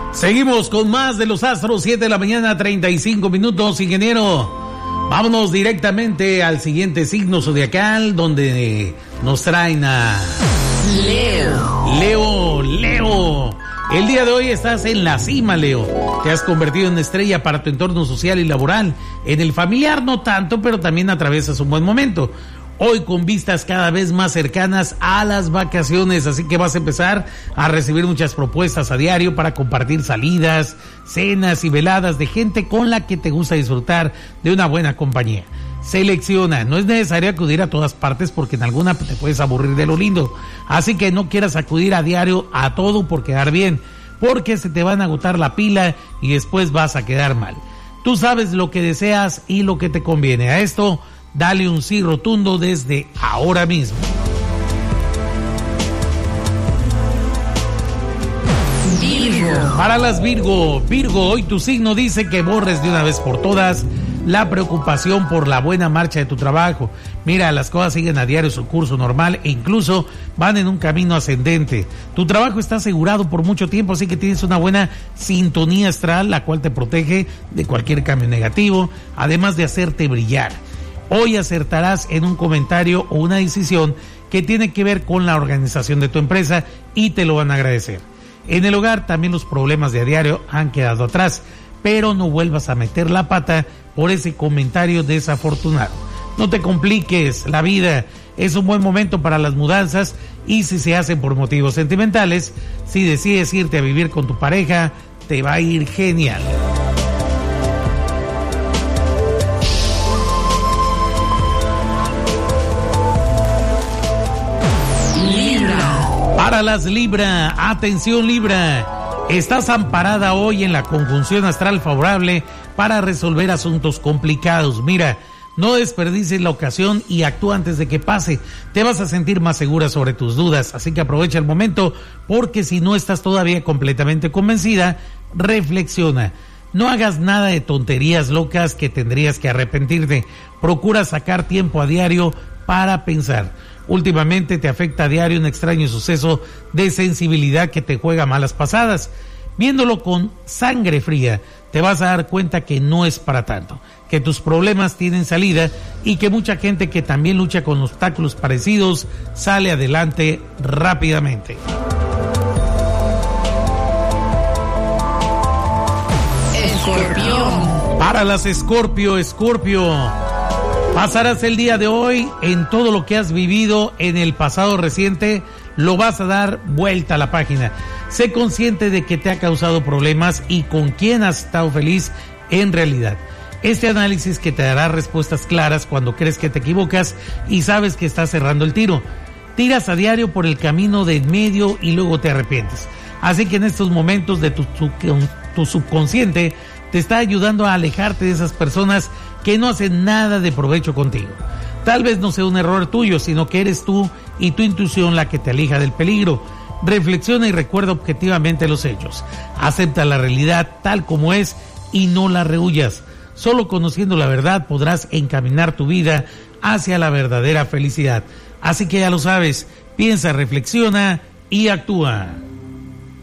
Seguimos con más de los astros, 7 de la mañana, 35 minutos, ingeniero. Vámonos directamente al siguiente signo zodiacal, donde nos traen a Leo. El día de hoy estás en la cima, Leo. Te has convertido en estrella para tu entorno social y laboral. En el familiar no tanto, pero también atraviesas un buen momento. Hoy con vistas cada vez más cercanas a las vacaciones, así que vas a empezar a recibir muchas propuestas a diario para compartir salidas, cenas y veladas de gente con la que te gusta disfrutar de una buena compañía. Selecciona, no es necesario acudir a todas partes porque en alguna te puedes aburrir de lo lindo, así que no quieras acudir a diario a todo por quedar bien, porque se te van a agotar la pila y después vas a quedar mal. Tú sabes lo que deseas y lo que te conviene. A esto dale un sí rotundo desde ahora mismo. Virgo. Para las Virgo, hoy tu signo dice que borres de una vez por todas la preocupación por la buena marcha de tu trabajo. Mira, las cosas siguen a diario su curso normal e incluso van en un camino ascendente. Tu trabajo está asegurado por mucho tiempo, así que tienes una buena sintonía astral, la cual te protege de cualquier cambio negativo, además de hacerte brillar. Hoy acertarás en un comentario o una decisión que tiene que ver con la organización de tu empresa y te lo van a agradecer. En el hogar también los problemas de a diario han quedado atrás, pero no vuelvas a meter la pata por ese comentario desafortunado. No te compliques la vida, es un buen momento para las mudanzas y si se hacen por motivos sentimentales, si decides irte a vivir con tu pareja, te va a ir genial. Para las Libra, atención Libra, estás amparada hoy en la conjunción astral favorable para resolver asuntos complicados. Mira, no desperdicies la ocasión y actúa antes de que pase. Te vas a sentir más segura sobre tus dudas, así que aprovecha el momento porque si no estás todavía completamente convencida, reflexiona. No hagas nada de tonterías locas que tendrías que arrepentirte. Procura sacar tiempo a diario para pensar. Últimamente te afecta a diario un extraño suceso de sensibilidad que te juega malas pasadas. Viéndolo con sangre fría, te vas a dar cuenta que no es para tanto, que tus problemas tienen salida y que mucha gente que también lucha con obstáculos parecidos sale adelante rápidamente. Escorpión. Para las Escorpio. Pasarás el día de hoy en todo lo que has vivido en el pasado reciente, lo vas a dar vuelta a la página. Sé consciente de que te ha causado problemas y con quién has estado feliz en realidad. Este análisis que te dará respuestas claras cuando crees que te equivocas y sabes que estás cerrando el tiro. Tiras a diario por el camino de en medio y luego te arrepientes. Así que en estos momentos de tu subconsciente te está ayudando a alejarte de esas personas que no hacen nada de provecho contigo. Tal vez no sea un error tuyo, sino que eres tú y tu intuición la que te aleja del peligro. Reflexiona y recuerda objetivamente los hechos. Acepta la realidad tal como es y no la rehuyas. Solo conociendo la verdad podrás encaminar tu vida hacia la verdadera felicidad. Así que ya lo sabes, piensa, reflexiona y actúa.